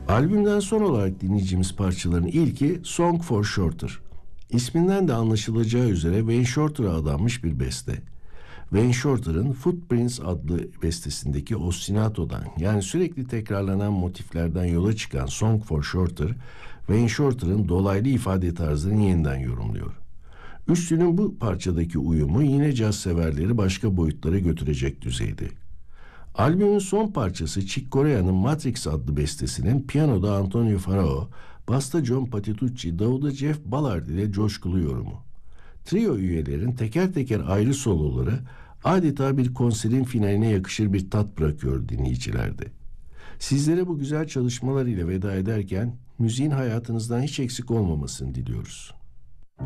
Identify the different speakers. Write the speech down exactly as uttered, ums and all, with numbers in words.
Speaker 1: Albümden son olarak dinleyeceğimiz parçaların ilki Song for Shorter. İsminden de anlaşılacağı üzere Wayne Shorter'a adanmış bir beste. Wayne Shorter'ın Footprints adlı bestesindeki ostinatodan, yani sürekli tekrarlanan motiflerden yola çıkan Song for Shorter, Wayne Shorter'ın dolaylı ifade tarzını yeniden yorumluyor. Üstünün bu parçadaki uyumu yine caz severleri başka boyutlara götürecek düzeyde. Albümün son parçası Chick Corea'nın Matrix adlı bestesinin piyanoda Antonio Farao, basta John Patitucci, davulda Jeff Ballard ile coşkulu yorumu. Trio üyelerin teker teker ayrı soloları adeta bir konserin finaline yakışır bir tat bırakıyor dinleyicilerde. Sizlere bu güzel çalışmalar ile veda ederken müziğin hayatınızdan hiç eksik olmamasını diliyoruz.